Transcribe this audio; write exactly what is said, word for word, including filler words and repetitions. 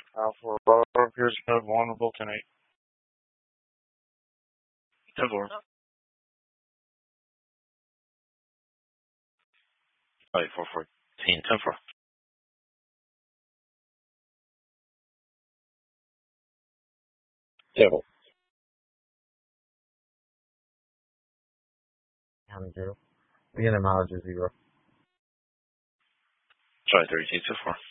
Alpha Aurora appears to have vulnerable ten eight. ten four. Right, four fourteen, ten four. Table. Counting zero. Beginning mileage is zero. Try thirty-two, two four.